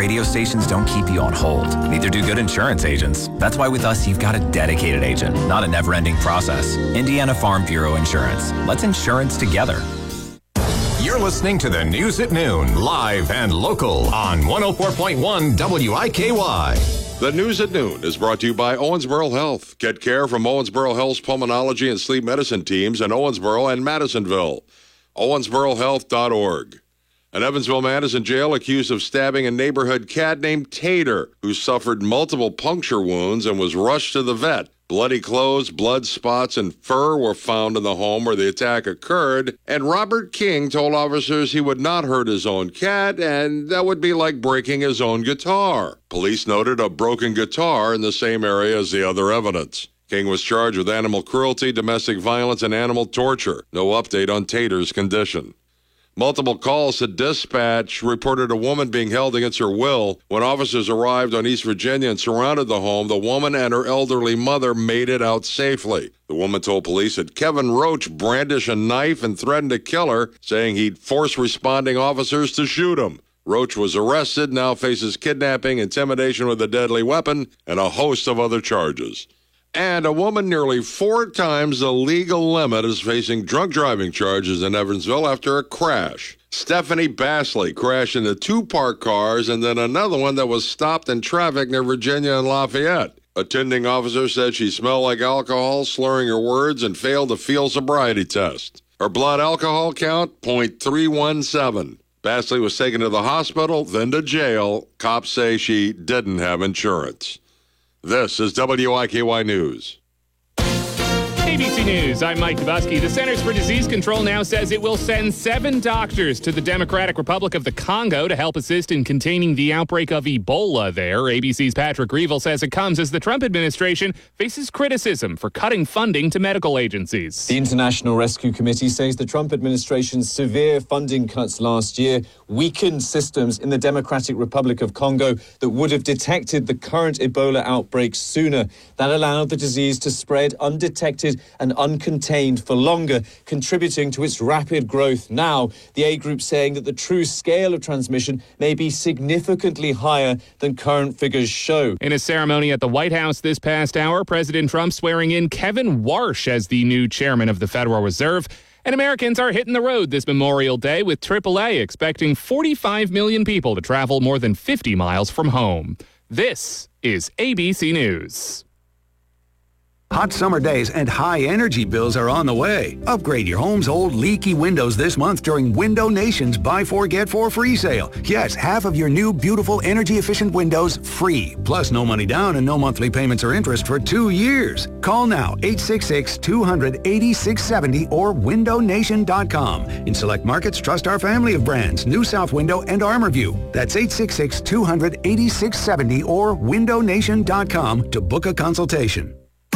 radio stations don't keep you on hold. Neither do good insurance agents. That's why with us, you've got a dedicated agent, not a never-ending process. Indiana Farm Bureau Insurance. Let's insurance together. You're listening to the News at Noon, live and local on 104.1 WIKY. The News at Noon is brought to you by Owensboro Health. Get care from Owensboro Health's pulmonology and sleep medicine teams in Owensboro and Madisonville. OwensboroHealth.org. An Evansville man is in jail accused of stabbing a neighborhood cat named Tater, who suffered multiple puncture wounds and was rushed to the vet. Bloody clothes, blood spots, and fur were found in the home where the attack occurred, and Robert King told officers he would not hurt his own cat, and that would be like breaking his own guitar. Police noted a broken guitar in the same area as the other evidence. King was charged with animal cruelty, domestic violence, and animal torture. No update on Tater's condition. Multiple calls to dispatch reported a woman being held against her will. When officers arrived on East Virginia and surrounded the home, the woman and her elderly mother made it out safely. The woman told police that Kevin Roach brandished a knife and threatened to kill her, saying he'd force responding officers to shoot him. Roach was arrested, now faces kidnapping, intimidation with a deadly weapon, and a host of other charges. And a woman nearly 4 times the legal limit is facing drunk driving charges in Evansville after a crash. Stephanie Bassley crashed into 2 parked cars and then another one that was stopped in traffic near Virginia and Lafayette. Attending officer said she smelled like alcohol, slurring her words, and failed a field sobriety test. Her blood alcohol count, 0.317. Bassley was taken to the hospital, then to jail. Cops say she didn't have insurance. This is WIKY News. ABC News, I'm Mike Dubusky. The Centers for Disease Control now says it will send 7 doctors to the Democratic Republic of the Congo to help assist in containing the outbreak of Ebola there. ABC's Patrick Greville says it comes as the Trump administration faces criticism for cutting funding to medical agencies. The International Rescue Committee says the Trump administration's severe funding cuts last year weakened systems in the Democratic Republic of Congo that would have detected the current Ebola outbreak sooner. That allowed the disease to spread undetected and uncontained for longer, contributing to its rapid growth. Now, the aid group saying that the true scale of transmission may be significantly higher than current figures show. In a ceremony at the White House this past hour, President Trump swearing in Kevin Warsh as the new chairman of the Federal Reserve. And Americans are hitting the road this Memorial Day, with AAA expecting 45 million people to travel more than 50 miles from home. This is ABC News. Hot summer days and high energy bills are on the way. Upgrade your home's old leaky windows this month during Window Nation's Buy 4 Get 4 free sale. Yes, half of your new beautiful energy efficient windows free. Plus no money down and no monthly payments or interest for 2 years. Call now 866-200-8670 or windownation.com. In select markets, trust our family of brands, New South Window and ArmorView. That's 866-200-8670 or windownation.com to book a consultation.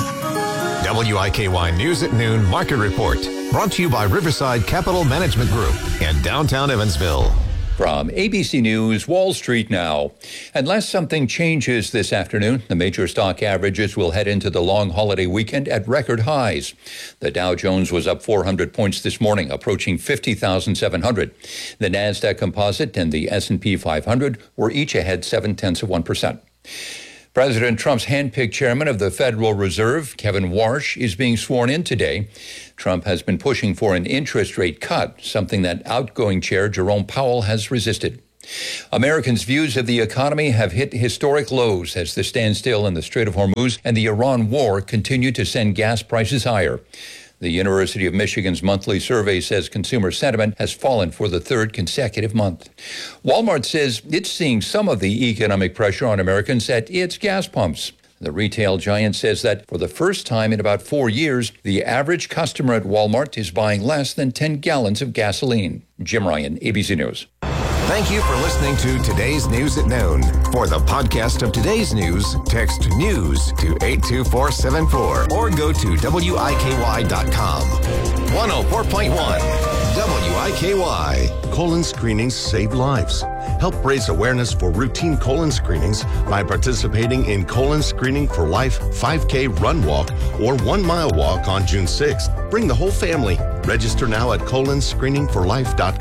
WIKY News at Noon Market Report, brought to you by Riverside Capital Management Group and downtown Evansville. From ABC News, Wall Street now. Unless something changes this afternoon, the major stock averages will head into the long holiday weekend at record highs. The Dow Jones was up 400 points this morning, approaching 50,700. The NASDAQ Composite and the S&P 500 were each ahead 0.7%. President Trump's handpicked chairman of the Federal Reserve, Kevin Warsh, is being sworn in today. Trump has been pushing for an interest rate cut, something that outgoing chair Jerome Powell has resisted. Americans' views of the economy have hit historic lows as the standstill in the Strait of Hormuz and the Iran war continue to send gas prices higher. The University of Michigan's monthly survey says consumer sentiment has fallen for the 3rd consecutive month. Walmart says it's seeing some of the economic pressure on Americans at its gas pumps. The retail giant says that for the first time in about 4 years, the average customer at Walmart is buying less than 10 gallons of gasoline. Jim Ryan, ABC News. Thank you for listening to Today's News at Noon. For the podcast of today's news, text NEWS to 82474 or go to WIKY.com. 104.1 WIKY. Colon screenings save lives. Help raise awareness for routine colon screenings by participating in Colon Screening for Life 5K Run Walk or 1 mile walk on June 6th. Bring the whole family. Register now at colonscreeningforlife.com.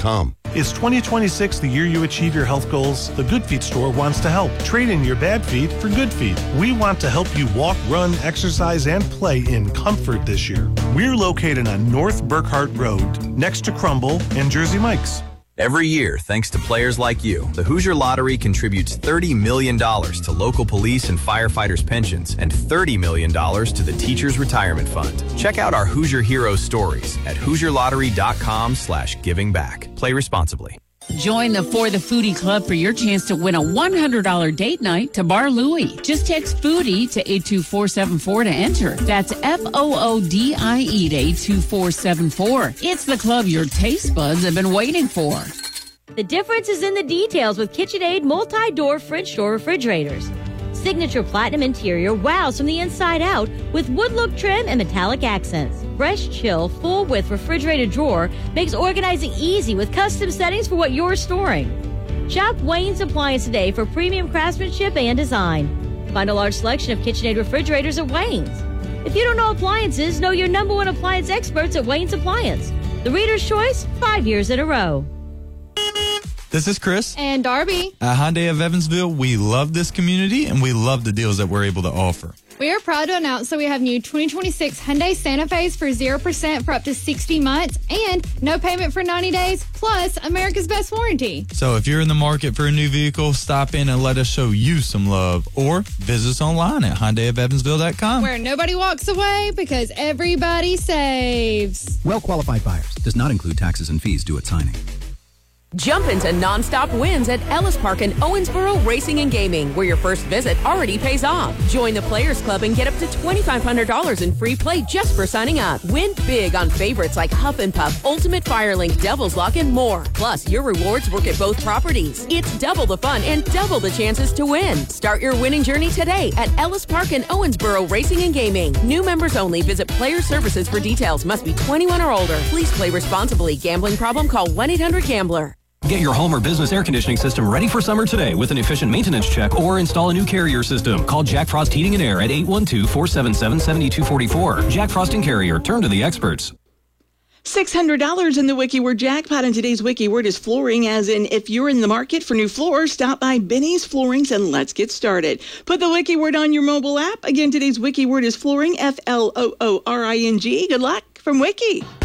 Is 2026 the year you achieve your health goals? The Good Feet store wants to help. Trade in your bad feet for good feet. We want to help you walk, run, exercise, and play in comfort this year. We're located on North Burkhart Road, next to Crumble and Jersey Mike's. Every year, thanks to players like you, the Hoosier Lottery contributes $30 million to local police and firefighters' pensions and $30 million to the Teachers' Retirement Fund. Check out our Hoosier Heroes stories at HoosierLottery.com/givingback. Play responsibly. Join the For the Foodie Club for your chance to win a $100 date night to Bar Louie. Just text Foodie to 82474 to enter. That's FOODIE to 82474. It's the club your taste buds have been waiting for. The difference is in the details with KitchenAid multi-door French door refrigerators. Signature platinum interior wows from the inside out with wood look trim and metallic accents. Fresh, chill, full-width refrigerated drawer makes organizing easy with custom settings for what you're storing. Shop Wayne's Appliance today for premium craftsmanship and design. Find a large selection of KitchenAid refrigerators at Wayne's. If you don't know appliances, know your #1 appliance experts at Wayne's Appliance. The Reader's Choice, 5 years in a row. This is Chris. And Darby. At Hyundai of Evansville, we love this community and we love the deals that we're able to offer. We are proud to announce that we have new 2026 Hyundai Santa Fe's for 0% for up to 60 months and no payment for 90 days, plus America's Best Warranty. So if you're in the market for a new vehicle, stop in and let us show you some love. Or visit us online at HyundaiofEvansville.com. Where nobody walks away because everybody saves. Well-qualified buyers. Does not include taxes and fees due at signing. Jump into nonstop wins at Ellis Park in Owensboro Racing and Gaming, where your first visit already pays off. Join the Players Club and get up to $2,500 in free play just for signing up. Win big on favorites like Huff and Puff, Ultimate Firelink, Devil's Lock, and more. Plus, your rewards work at both properties. It's double the fun and double the chances to win. Start your winning journey today at Ellis Park in Owensboro Racing and Gaming. New members only. Visit Player Services for details. Must be 21 or older. Please play responsibly. Gambling problem? Call 1-800-GAMBLER. Get your home or business air conditioning system ready for summer today with an efficient maintenance check or install a new Carrier system. Call Jack Frost Heating and Air at 812-477-7244. Jack Frost and Carrier. Turn to the experts. $600 in the WikiWord jackpot, and today's WikiWord is flooring, as in if you're in the market for new floors, stop by Benny's Floorings and let's get started. Put the WikiWord on your mobile app. Again, today's WikiWord is flooring, Flooring. Good luck from Wiki.